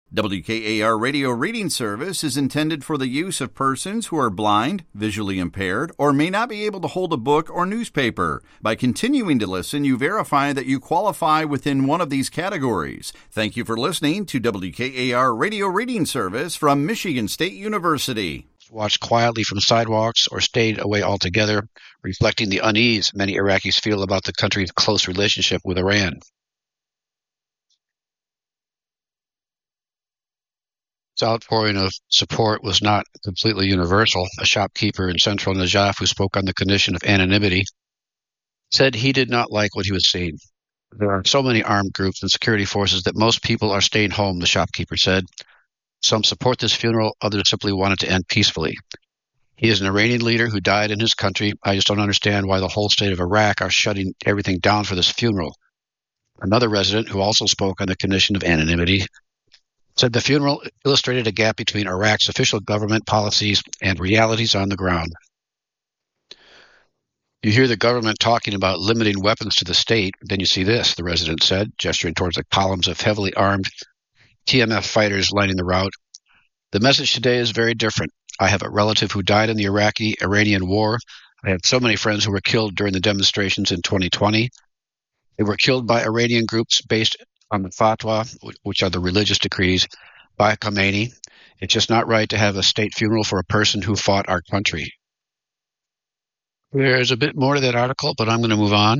WKAR Radio Reading Service is intended for the use of persons who are blind, visually impaired, or may not be able to hold a book or newspaper. By continuing to listen, you verify that you qualify within one of these categories. Thank you for listening to WKAR Radio Reading Service from Michigan State University. Watched quietly from sidewalks or stayed away altogether, reflecting the unease many Iraqis feel about the country's close relationship with Iran. This outpouring of support was not completely universal. A shopkeeper in central Najaf who spoke on the condition of anonymity said he did not like what he was seeing. There are so many armed groups and security forces that most people are staying home, the shopkeeper said. Some support this funeral, others simply want it to end peacefully. He is an Iranian leader who died in his country. I just don't understand why the whole state of Iraq are shutting everything down for this funeral. Another resident who also spoke on the condition of anonymity said the funeral illustrated a gap between Iraq's official government policies and realities on the ground. You hear the government talking about limiting weapons to the state, then you see this, the resident said, gesturing towards the columns of heavily armed TMF fighters lining the route. The message today is very different. I have a relative who died in the Iraqi-Iranian war. I have so many friends who were killed during the demonstrations in 2020. They were killed by Iranian groups based on the fatwa, which are the religious decrees, by Khomeini. It's just not right to have a state funeral for a person who fought our country. There's a bit more to that article, but I'm going to move on.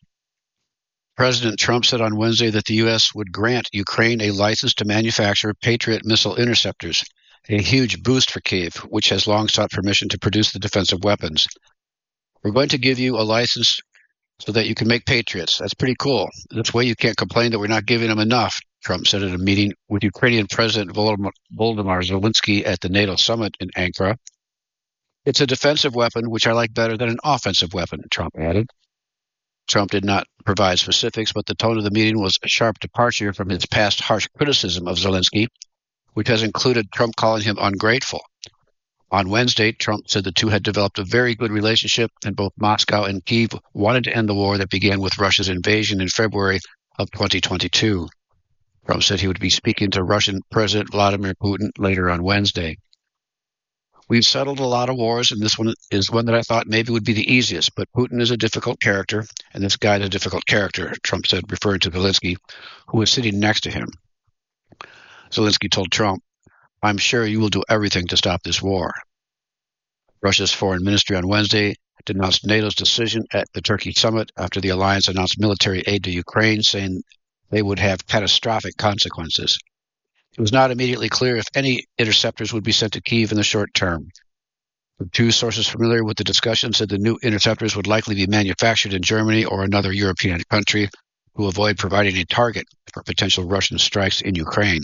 President Trump said on Wednesday that the U.S. would grant Ukraine a license to manufacture Patriot missile interceptors, a huge boost for Kyiv, which has long sought permission to produce the defensive weapons. We're going to give you a license so that you can make Patriots. That's pretty cool. This way you can't complain that we're not giving them enough, Trump said at a meeting with Ukrainian President Volodymyr Zelensky at the NATO summit in Ankara. It's a defensive weapon, which I like better than an offensive weapon, Trump added. Trump did not provide specifics, but the tone of the meeting was a sharp departure from his past harsh criticism of Zelensky, which has included Trump calling him ungrateful. On Wednesday, Trump said the two had developed a very good relationship, and both Moscow and Kyiv wanted to end the war that began with Russia's invasion in February of 2022. Trump said he would be speaking to Russian President Vladimir Putin later on Wednesday. We've settled a lot of wars, and this one is one that I thought maybe would be the easiest, but Putin is a difficult character, and this guy's a difficult character, Trump said, referring to Zelensky, who was sitting next to him. Zelensky told Trump, I'm sure you will do everything to stop this war. Russia's foreign ministry on Wednesday denounced NATO's decision at the Turkey summit after the alliance announced military aid to Ukraine, saying they would have catastrophic consequences. It was not immediately clear if any interceptors would be sent to Kyiv in the short term. Two sources familiar with the discussion said the new interceptors would likely be manufactured in Germany or another European country to avoid providing a target for potential Russian strikes in Ukraine.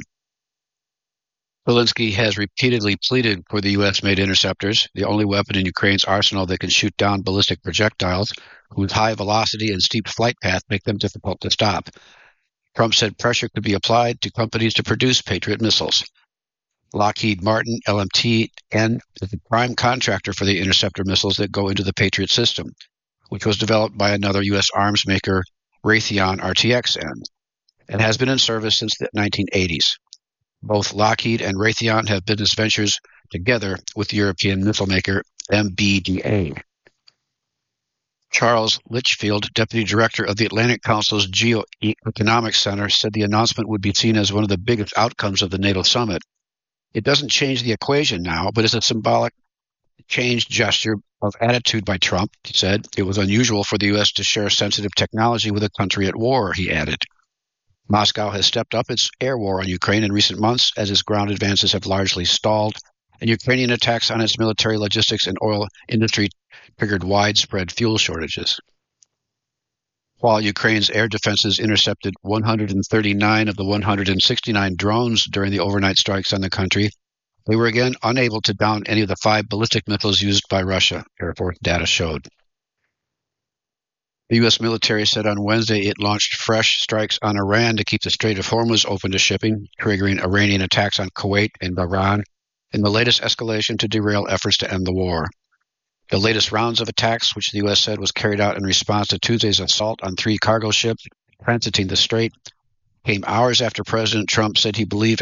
Zelensky has repeatedly pleaded for the U.S.-made interceptors, the only weapon in Ukraine's arsenal that can shoot down ballistic projectiles, whose high velocity and steep flight path make them difficult to stop. Trump said pressure could be applied to companies to produce Patriot missiles. Lockheed Martin, LMTN, is the prime contractor for the interceptor missiles that go into the Patriot system, which was developed by another U.S. arms maker, Raytheon RTX-N, and has been in service since the 1980s. Both Lockheed and Raytheon have business ventures together with the European missile maker MBDA. Charles Litchfield, deputy director of the Atlantic Council's Geoeconomic Center, said the announcement would be seen as one of the biggest outcomes of the NATO summit. It doesn't change the equation now, but it's a symbolic change gesture of attitude by Trump, he said. It was unusual for the U.S. to share sensitive technology with a country at war, he added. Moscow has stepped up its air war on Ukraine in recent months as its ground advances have largely stalled, and Ukrainian attacks on its military logistics and oil industry triggered widespread fuel shortages. While Ukraine's air defenses intercepted 139 of the 169 drones during the overnight strikes on the country, they were again unable to down any of the 5 ballistic missiles used by Russia, Air Force data showed. The U.S. military said on Wednesday it launched fresh strikes on Iran to keep the Strait of Hormuz open to shipping, triggering Iranian attacks on Kuwait and Bahrain in the latest escalation to derail efforts to end the war. The latest rounds of attacks, which the U.S. said was carried out in response to Tuesday's assault on 3 cargo ships transiting the strait, came hours after President Trump said he believed